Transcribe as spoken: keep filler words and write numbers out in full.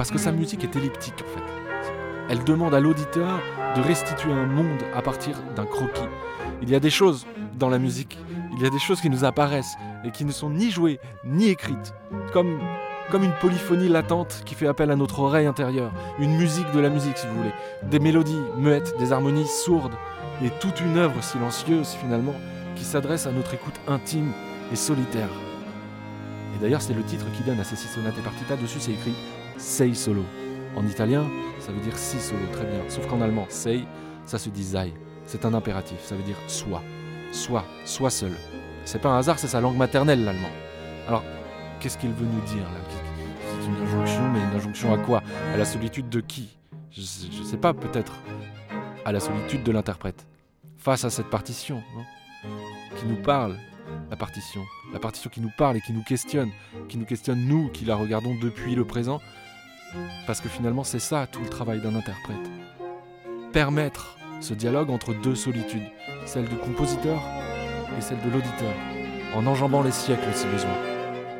parce que sa musique est elliptique en fait. Elle demande à l'auditeur de restituer un monde à partir d'un croquis. Il y a des choses dans la musique, il y a des choses qui nous apparaissent et qui ne sont ni jouées ni écrites, comme, comme une polyphonie latente qui fait appel à notre oreille intérieure, une musique de la musique si vous voulez, des mélodies muettes, des harmonies sourdes et toute une œuvre silencieuse finalement qui s'adresse à notre écoute intime et solitaire. Et d'ailleurs c'est le titre qui donne à ces six sonates et partita, dessus c'est écrit « Sei solo ». En italien, ça veut dire si solo, très bien. Sauf qu'en allemand, sei, ça se dit sei. C'est un impératif, ça veut dire sois. Sois, sois seul. C'est pas un hasard, c'est sa langue maternelle, l'allemand. Alors, qu'est-ce qu'il veut nous dire là ? C'est une injonction, mais une injonction à quoi ? À la solitude de qui ? Je, je sais pas, peut-être à la solitude de l'interprète. Face à cette partition, hein, qui nous parle, la partition. La partition qui nous parle et qui nous questionne. Qui nous questionne, nous, qui la regardons depuis le présent. Parce que finalement, c'est ça tout le travail d'un interprète. Permettre ce dialogue entre deux solitudes, celle du compositeur et celle de l'auditeur, en enjambant les siècles si besoin.